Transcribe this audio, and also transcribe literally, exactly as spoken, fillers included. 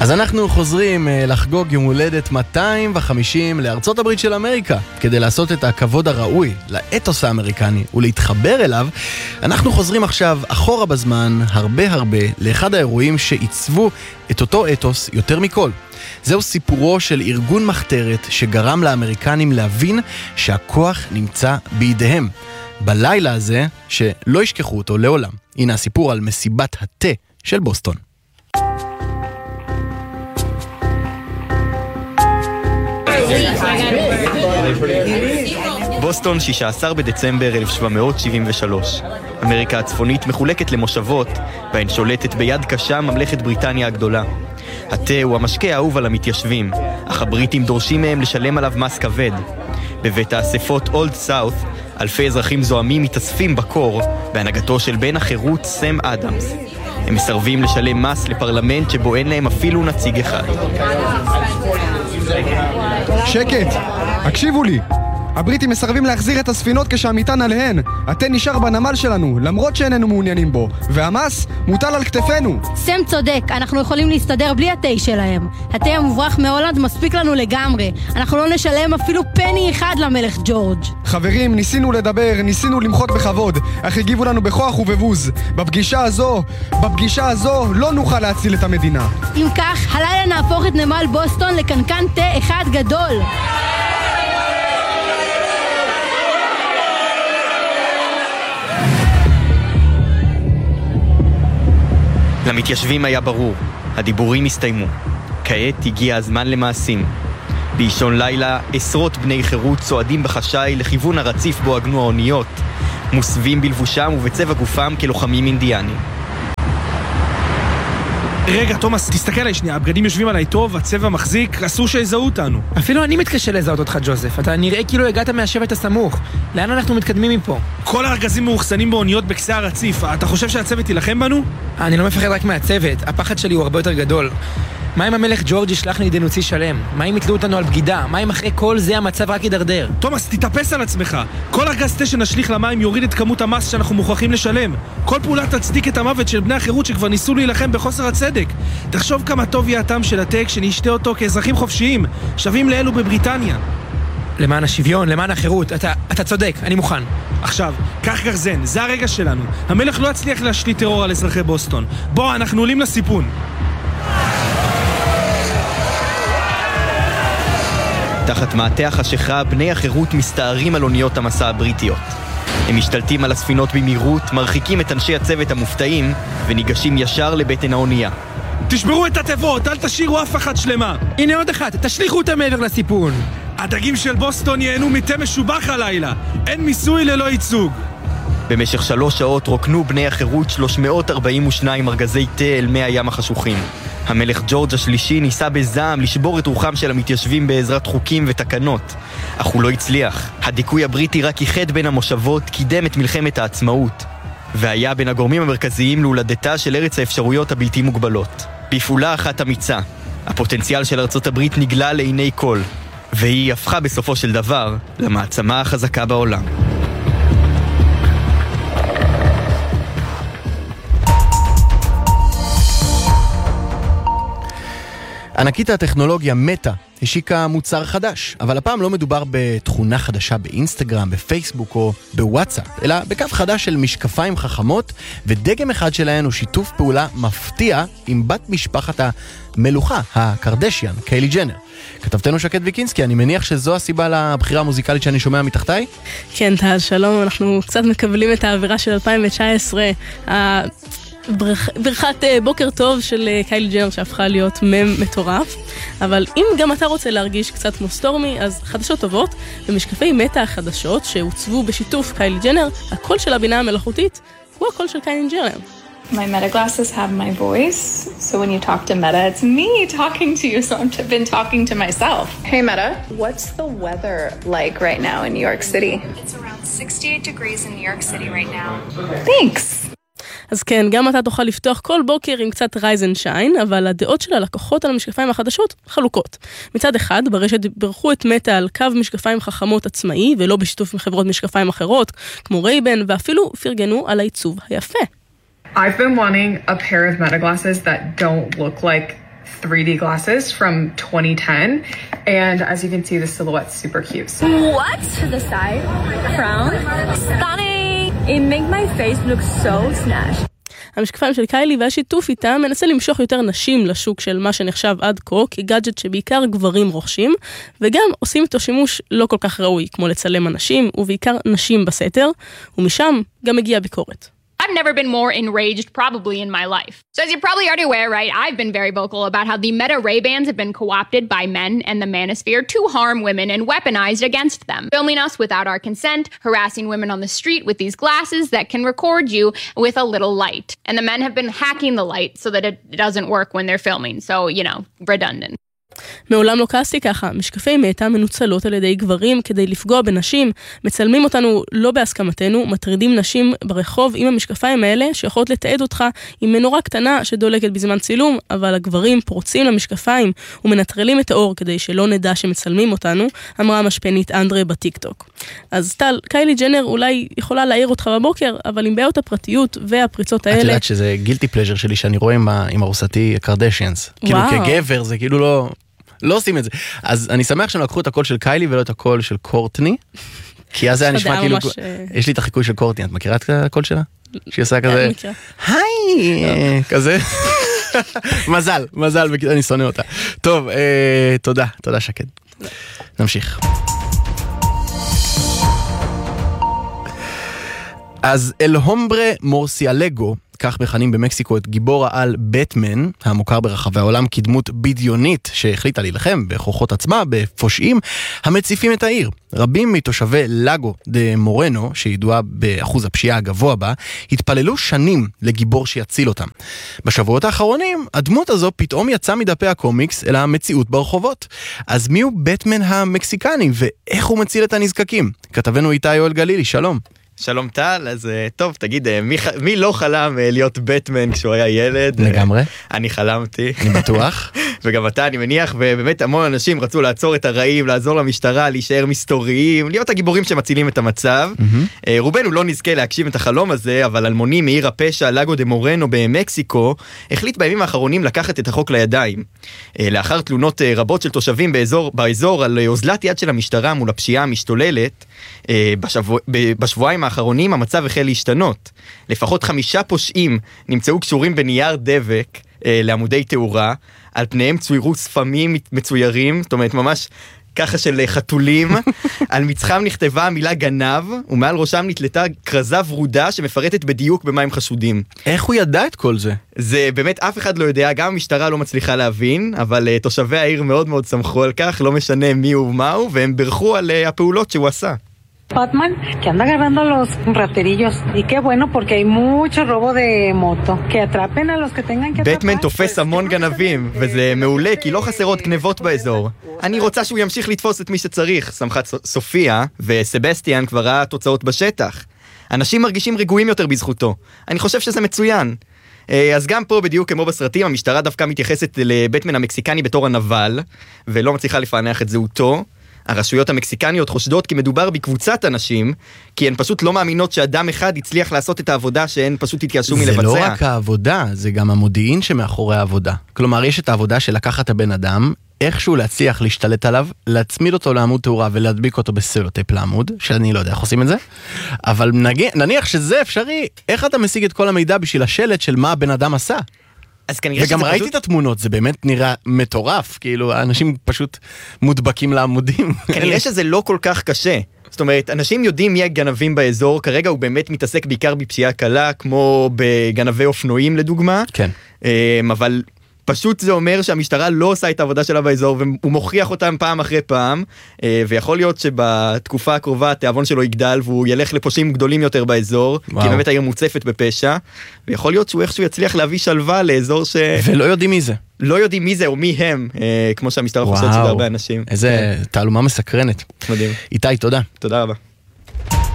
אז אנחנו חוזרים לחגוג יום הולדת מאתיים וחמישים לארצות הברית של אמריקה. כדי לעשות את הכבוד הראוי לאתוס האמריקני ולהתחבר אליו, אנחנו חוזרים עכשיו אחורה בזמן הרבה הרבה לאחד האירועים שעיצבו את אותו אתוס יותר מכל. זהו סיפורו של ארגון מחתרת שגרם לאמריקנים להבין שהכוח נמצא בידיהם. בלילה הזה, שלא ישכחו אותו לעולם. הנה הסיפור על מסיבת התה של בוסטון. בוסטון, שישה עשר בדצמבר אלף שבע מאות שבעים ושלוש. אמריקה הצפונית מחולקת למושבות, בהן שולטת ביד קשה ממלכת בריטניה הגדולה. התה הוא המשקה האהוב על המתיישבים, אך הבריטים דורשים מהם לשלם עליו מס כבד. בבית האספות אולד סאות' אלפי אזרחים זועמים מתאספים בקור, בהנהגתו של בן החירות סם אדמס. הם מסרבים לשלם מס לפרלמנט שבו אין להם אפילו נציג אחד. שקט! הקשיבו לי! הבריטים מסרבים להחזיר את הספינות כשהמטען עליהן. התה נשאר בנמל שלנו, למרות שאיננו מעוניינים בו, והמס מוטל על כתפינו. סם צודק, אנחנו יכולים להסתדר בלי התה שלהם. התה המוברח מהולנד מספיק לנו לגמרי. אנחנו לא נשלם אפילו פני אחד למלך ג'ורג'. חברים, ניסינו לדבר, ניסינו למחות בכבוד, אך הגיבו לנו בכוח ובבוז. בפגישה הזו, בפגישה הזו לא נוכל להציל את המדינה. אם כך, הלילה נהפוך את נמל בוסטון לקנקן תה אחד גדול. למתיישבים היה ברור, הדיבורים הסתיימו. כעת הגיע הזמן למעשים. באישון לילה, עשרות בני חירות צועדים בחשאי לכיוון הרציף בו עגנו האוניות, מוסווים בלבושם ובצבע גופם כלוחמים אינדיאנים. רגע, תומאס, תסתכל עליי שנייה, הבגדים יושבים עליי טוב, הצבע מחזיק, אסור שיזהו אותנו. אפילו אני מתקשה לזהות אותך, ג'וזף. אתה נראה כאילו הגעת מהשבט הסמוך. לאן אנחנו מתקדמים מפה? כל הארגזים מאוחסנים באוניות בקצה הרציף. אתה חושב שהצוות ילחם בנו? אני לא מפחד רק מהצוות, הפחד שלי הוא הרבה יותר גדול. מה אם המלך ג'ורג' ישלח לי דנוצי שלם? מה אם יתלו אותנו על בגידה? מה אם אחרי כל זה המצב רק יידרדר? תומאס, תתאפס על עצמך. כל ארגז תה שנשליך למים יוריד את כמות המס שאנחנו מוכרחים לשלם. כל פעולה תצדיק את המוות של בני החירות שכבר ניסו להילחם בחוסר הצדק. תחשוב כמה טוב יהיה הטעם של התה כשנשתה אותו כאזרחים חופשיים, שווים לאלו בבריטניה. למען השוויון, למען החירות, אתה, אתה צודק, אני מוכן. עכשיו, קח גרזן, זה הרגע שלנו. המלך לא הצליח להשליט טרור על אזרחי בוסטון. בוא, אנחנו עולים לסיפון. תחת מעטה החשיכה, בני החירות מסתערים על אוניות המסע הבריטיות. הם משתלטים על הספינות במהירות, מרחיקים את אנשי הצוות המופתעים, וניגשים ישר לבטן האונייה. תשברו את התיבות, אל תשאירו אף אחת שלמה. הנה עוד אחת, תשליכו אותה מעבר לסיפון. הדגים של בוסטון ייהנו מתה משובח הלילה. אין מיסוי ללא ייצוג. במשך שלוש שעות רוקנו בני החירות שלוש מאות ארבעים ושתיים ארגזי תה אל מי הים החשוכים. המלך ג'ורג' השלישי ניסה בזעם לשבור את רוחם של המתיישבים בעזרת חוקים ותקנות, אך הוא לא הצליח. הדיכוי הבריטי רק איחד בין המושבות, קידם את מלחמת העצמאות, והיה בין הגורמים המרכזיים להולדתה של ארץ האפשרויות הבלתי מוגבלות. בפעולה אחת אמיצה, הפוטנציאל של ארצות הברית נגלה לעיני כל, והיא הפכה בסופו של דבר למעצמה החזקה בעולם. ענקית הטכנולוגיה מטה השיקה מוצר חדש, אבל הפעם לא מדובר בתכונה חדשה באינסטגרם, בפייסבוק או בוואטסאפ, אלא בקו חדש של משקפיים חכמות, ודגם אחד שלהן הוא שיתוף פעולה מפתיע עם בת משפחת המלוכה, הקרדשיאן, קיילי ג'נר. כתבתנו שקט ויקינסקי, אני מניח שזו הסיבה לבחירה המוזיקלית שאני שומע מתחתיי? כן, טל, שלום, אנחנו קצת מקבלים את האווירה של אלפיים תשע עשרה, ברכת בוקר טוב של קיילי ג'נר שהפכה להיות מם מטורף. אבל אם גם אתה רוצה להרגיש קצת כמו סטורמי, אז חדשות טובות, במשקפי מטה החדשות שהוצבו בשיתוף קיילי ג'נר, הקול של הבינה המלאכותית הוא הקול של קיילי ג'נר. My Meta glasses have my voice, so when you talk to Meta, it's me talking to you, so I've been talking to myself. Hey Meta, what's the weather like right now in New York City? It's around sixty-eight degrees in New York City right now. Thanks. אז כן, גם אתה תוכל לפתוח כל בוקר עם קצת רייז אנד שיין, אבל הדעות של הלקוחות על המשקפיים החדשות חלוקות. מצד אחד, ברשת ברכו את מטה על קו משקפיים חכמות עצמאי, ולא בשיתוף עם חברות משקפיים אחרות, כמו רייבן, ואפילו פרגנו על העיצוב היפה. I've been wanting a pair of Meta glasses that don't look like three D glasses from twenty ten, and as you can see, the silhouette's super cute. So what? The side, crown, stunning. It makes my face look so snatched. המשקפיים של קיילי והשיתוף איתה מנסה למשוך יותר נשים לשוק של מה שנחשב עד כה כגאדג'ט שבעיקר גברים רוכשים, וגם עושים איתו שימוש לא כל כך ראוי, כמו לצלם אנשים ובעיקר נשים בסתר, ומשם גם מגיעה ביקורת. I've never been more enraged probably in my life. So as you're probably already aware, right, I've been very vocal about how the Meta Ray-Bans have been co-opted by men and the manosphere to harm women and weaponized against them. Filming us without our consent, harassing women on the street with these glasses that can record you with a little light. And the men have been hacking the light so that it doesn't work when they're filming. So, you know, redundant. מעולם לא כעסתי ככה, משקפי מטה מנוצלות על ידי גברים כדי לפגוע בנשים, מצלמים אותנו לא בהסכמתנו, מטרידים נשים ברחוב עם המשקפיים האלה שיכולות לתעד אותך עם מנורה קטנה שדולקת בזמן צילום, אבל הגברים פורצים למשקפיים ומנטרלים את האור כדי שלא נדע שמצלמים אותנו, אמרה המשפנית אנדרה בטיקטוק. אז טל, קיילי ג'נר אולי יכולה להעיר אותך בבוקר, אבל עם בעיות הפרטיות והפריצות האלה... את יודעת שזה גילטי פלז'ר שלי שאני רואה עם ארוסתי קרדשיאנס. כאילו כגבר זה כאילו לא... לא עושים את זה. אז אני שמח שהם לקחו את הקול של קיילי ולא את הקול של קורטני, כי אז זה היה נשמע כאילו... יש לי את החיקוי של קורטני, את מכירה את הקול שלה? שהיא עושה כזה... היי! כזה. מזל, מזל, אני שונא אותה. טוב, תודה, תודה שקד. נמשיך. אז אל הומברה מורסיאלגו, כך מכנים במקסיקו את גיבור העל בטמן, המוכר ברחבי העולם כדמות בדיונית שהחליטה להילחם בכוחות עצמה, בפושעים המציפים את העיר. רבים מתושבי לגו דה מורנו, שידועה באחוז הפשיעה הגבוה בה, התפללו שנים לגיבור שיציל אותם. בשבועות האחרונים, הדמות הזו פתאום יצאה מדפי הקומיקס אל המציאות ברחובות. אז מי הוא בטמן המקסיקני, ואיך הוא מציל את הנזקקים? כתבנו איתי יואל גלילי, שלום. שלום טל, אז טוב, תגיד, מי, מי לא חלם להיות בטמן כשהוא היה ילד? לגמרי. אני חלמתי. אני בטוח. וגם אתה, אני מניח, ובאמת המון אנשים רצו לעצור את הרעים, לעזור למשטרה, להישאר מסתוריים, להיות הגיבורים שמצילים את המצב. Mm-hmm. רובנו לא נזכה להגשים את החלום הזה, אבל אלמוני מעיר הפשע, לגו דה מורנו במקסיקו, החליט בימים האחרונים לקחת את החוק לידיים. לאחר תלונות רבות של תושבים באזור, באזור על אוזלת יד של המשטרה מול הפשיעה המשתוללת, בשבוע, בשבועיים האחרונים המצב החל להשתנות. לפחות חמישה פושעים נמצאו קשורים בנייר דבק אה, לעמודי תאורה, על פניהם צוירו ספמים מצוירים, זאת אומרת ממש ככה של חתולים, על מצחם נכתבה המילה גנב, ומעל ראשם נתלתה קרזה ורודה שמפרטת בדיוק במה הם חשודים. איך הוא ידע את כל זה? זה באמת אף אחד לא יודע, גם המשטרה לא מצליחה להבין, אבל uh, תושבי העיר מאוד מאוד שמחו על כך, לא משנה מי הוא ומה הוא, והם ברכו על uh, הפעולות שהוא עשה. Batman, que anda agarrando los raterillos. Y qué bueno, porque hay mucho robo de moto. Que atrapen a los que tengan que atrapar. בטמן תופס המון גנבים, וזה מעולה, כי לא חסרות גנבות באזור. אני רוצה שהוא ימשיך לתפוס את מי שצריך. שמחת סופיה וסבסטיאן כבר ראה תוצאות בשטח. אנשים מרגישים רגועים יותר בזכותו. אני חושב שזה מצוין. אז גם פה בדיוק כמו בסרטים, המשטרה דווקא מתייחסת לבטמן המקסיקני בתור הנבל, ולא מצליחה לפענח את זהותו. הרשויות המקסיקניות חושדות כי מדובר בקבוצת אנשים, כי הן פשוט לא מאמינות שאדם אחד הצליח לעשות את העבודה שהן פשוט התייאשו מלבצע. זה לא רק העבודה, זה גם המודיעין שמאחורי העבודה. כלומר, יש את העבודה של לקחת הבן אדם, איכשהו להצליח להשתלט עליו, להצמיד אותו לעמוד תאורה ולהדביק אותו בסלוטייפ לעמוד, שאני לא יודע איך עושים את זה, אבל נניח שזה אפשרי, איך אתה משיג את כל המידע בשביל השלט של מה הבן אדם עשה? וגם ראיתי את התמונות, זה באמת נראה מטורף, כאילו האנשים פשוט מודבקים לעמודים. כנראה שזה לא כל כך קשה. זאת אומרת, אנשים יודעים מי הגנבים באזור, כרגע הוא באמת מתעסק בעיקר בפשיעה קלה, כמו בגנבי אופנועים לדוגמה. כן. אבל פשוט זה אומר שהמשטרה לא עושה את העבודה שלה באזור, והוא מוכיח אותם פעם אחרי פעם, ויכול להיות שבתקופה הקרובה התיאבון שלו יגדל, והוא ילך לפושעים גדולים יותר באזור, וואו. כי באמת העיר מוצפת בפשע, ויכול להיות שהוא איכשהו יצליח להביא שלווה לאזור ש... ולא יודעים מי זה. לא יודעים מי זה או מי הם, כמו שהמשטרה חושבת שזה הרבה אנשים. איזה תעלומה מסקרנת. מדהים. איתי, תודה. תודה רבה.